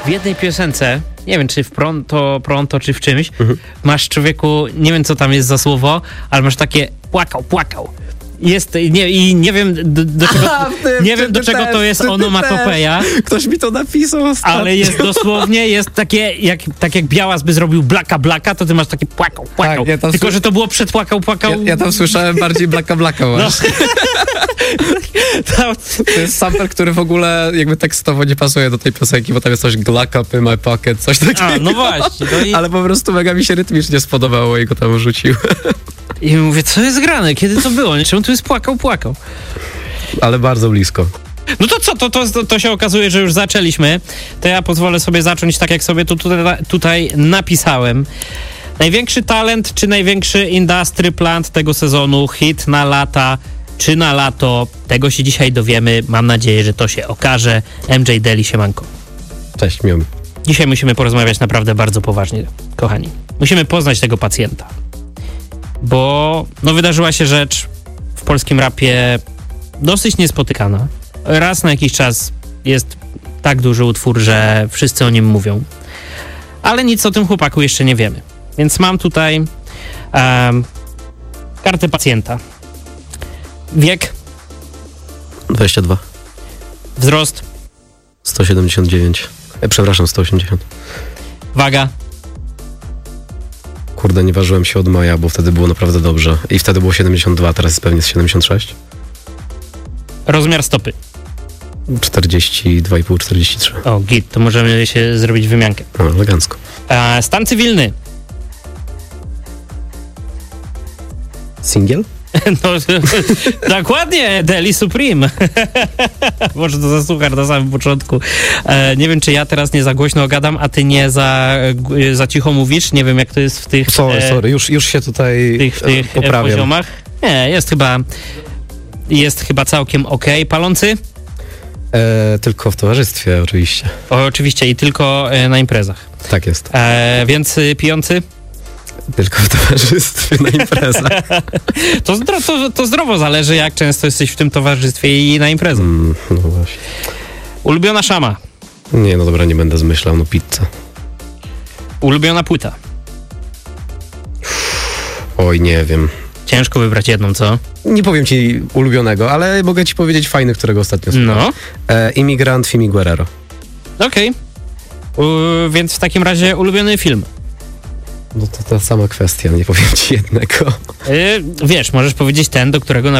w jednej piosence, nie wiem czy w Pronto czy w czymś, masz człowieku, nie wiem co tam jest za słowo, ale masz takie płakał. Jest, nie wiem do czego to jest onomatopeja. Ktoś mi to napisał ostatnio. Ale jest dosłownie, jest takie, tak jak Białas by zrobił blaka, to ty masz takie płakał. Tak, ja tylko, że to było przed płakał. Ja tam słyszałem bardziej blaka właśnie. To jest sample, który w ogóle jakby tekstowo nie pasuje do tej piosenki, bo tam jest coś Glock up in my pocket, coś takiego. A, no właśnie. Ale po prostu mega mi się rytmicznie spodobało i go tam rzucił. I mówię, co jest grane? Kiedy to było? Czemu tu jest płakał? Ale bardzo blisko. No to co? To się okazuje, że już zaczęliśmy. To ja pozwolę sobie zacząć tak, jak sobie tutaj napisałem. Największy talent, czy największy industry plant tego sezonu? Hit na lata, czy na lato? Tego się dzisiaj dowiemy. Mam nadzieję, że to się okaże. MJ Daily, siemanko. Cześć, miło mi. Dzisiaj musimy porozmawiać naprawdę bardzo poważnie, kochani. Musimy poznać tego pacjenta. Bo wydarzyła się rzecz w polskim rapie dosyć niespotykana. Raz na jakiś czas jest tak duży utwór, że wszyscy o nim mówią. Ale nic o tym chłopaku jeszcze nie wiemy. Więc mam tutaj kartę pacjenta. Wiek? 22. Wzrost? 179. Przepraszam, 180. Waga? Kurde, nie ważyłem się od maja, bo wtedy było naprawdę dobrze. I wtedy było 72, teraz jest pewnie 76. Rozmiar stopy? 42,5, 43. O, git, to możemy się zrobić wymiankę. No, elegancko. Stan cywilny? Singiel? No, dokładnie, Daily Supreme. Może to za suchar na samym początku. Nie wiem, czy ja teraz nie za głośno gadam, a ty nie za cicho mówisz. Nie wiem, jak to jest w tych... Sorry, już się tutaj w tych poprawiam. poziomach. Nie, jest chyba całkiem okej. Palący? Tylko w towarzystwie oczywiście. Oczywiście i tylko na imprezach. Tak jest. Więc pijący? Tylko w towarzystwie na imprezach. To zdrowo zależy, jak często jesteś w tym towarzystwie i na imprezach. No właśnie. Ulubiona szama? Nie, no dobra, nie będę zmyślał, no pizza. Ulubiona płyta? Oj, nie wiem. Ciężko wybrać jedną, co? Nie powiem ci ulubionego, ale mogę ci powiedzieć fajny, którego ostatnio słuchałem. No. Imigrant Fimi Guerrero. Okej. Więc w takim razie ulubiony film? No to ta sama kwestia, nie powiem ci jednego. Wiesz, możesz powiedzieć ten, do którego